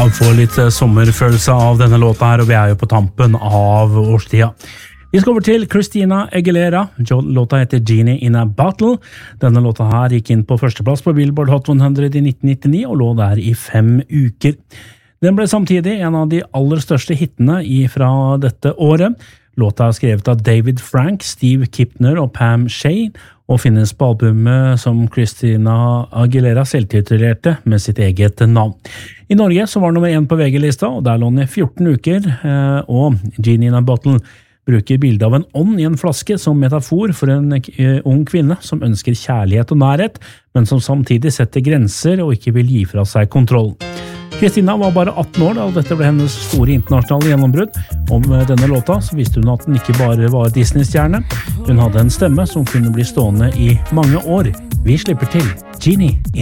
Får litt sommerfølelse av denne låta her, og vi jo på tampen av årstida. Vi skal over til Christina Aguilera. Låta heter Genie in a Bottle. Denne låta her gikk inn på førsteplass på Billboard Hot 100 i 1999, og lå der i 5 uker. Den ble samtidig en av de aller største hittene fra dette året. Låta skrevet av David Frank, Steve Kipner og Pam Shea, og finnes på albumet som Christina Aguilera selvtitulerte med sitt eget navn. I Norge så var nummer 1 på VG-lista, og der lå den i 14 uker, og Genie in a Bottle bruker bildet av en ånd i en flaske som metafor for en ung kvinne som ønsker kjærlighet og nærhet, men som samtidig setter grenser og ikke vil gi fra seg kontroll. Christina var bare 18 år da dette ble hennes store internasjonale gjennombrudd. Om denne låta så visste hun at den ikke bare var Disney-stjerne. Hun hadde en stemme som kunne bli stående i mange år. Vi slipper til Genie in